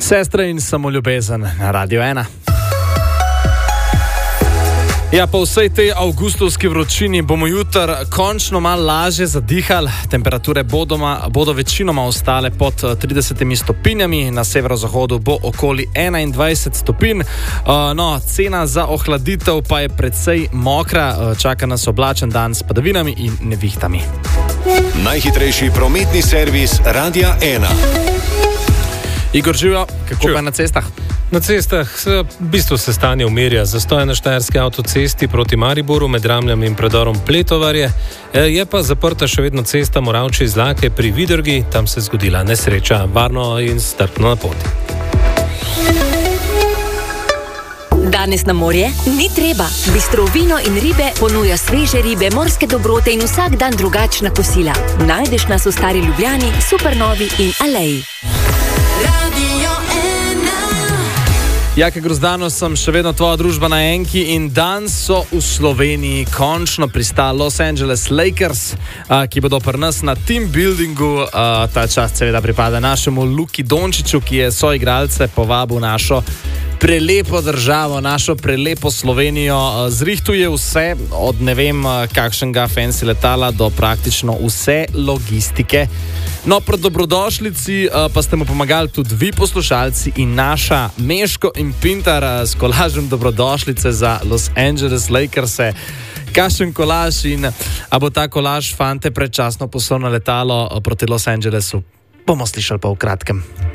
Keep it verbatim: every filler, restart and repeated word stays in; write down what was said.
Sestre in samoljubezen na Radio ena. Ja, po vsej tej avgustovski vročini bomo jutri končno malo lažje zadihali. Temperature bodoma, bodo večinoma ostale pod tridesetimi stopinjami, na severozahodu bo okoli enaindvajset stopinj. No, cena za ohladitev pa je precej mokra, čaka nas oblačen dan s padavinami in nevihtami. Najhitrejši prometni servis Radia ena. Igor, živijo, kako pa je na cestah? Na cestah v bistvu se stanje umirja. Zastoj na štajerski avtocesti proti Mariboru med Ramljem in predorom Pletovarje. Je pa zaprta še vedno cesta Moravče iz Lake pri Vidrgi, tam se je zgodila nesreča. Varno in strpno na poti. Danes na morje ni treba. Bistro vino in ribe ponuja sveže ribe, morske dobrote in vsak dan drugačna kosila. Najdeš nas v Stari Ljubljani, Supernovi in Aleji. Jaka Grozdano, sem še vedno tvoja družba na Enki in danes so v Sloveniji končno pristali Los Angeles Lakers, a, ki bodo pri nas na team buildingu. A, ta čas seveda pripada našemu Luki Dončiću, ki je soigralce povabil našo prelepo državo, našo prelepo Slovenijo. Zrihtuje vse, od ne vem kakšnega fancy letala do praktično vse logistike. No, pred dobrodošlici pa ste mu pomagali tudi vi, poslušalci, in naša Meško in Pintar s kolažem dobrodošlice za Los Angeles Lakers. Kakšen kolaž in a bo ta kolaž fante predčasno poslovno letalo proti Los Angelesu? Bomo slišali pa v kratkem.